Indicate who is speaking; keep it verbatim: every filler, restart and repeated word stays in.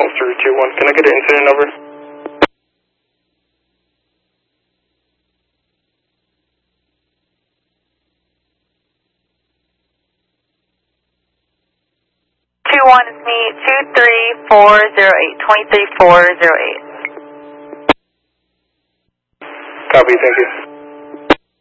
Speaker 1: Ulster two one. Can I get an incident number?
Speaker 2: two one is me, two three four zero eight, two three four zero eight.
Speaker 1: Copy, thank you.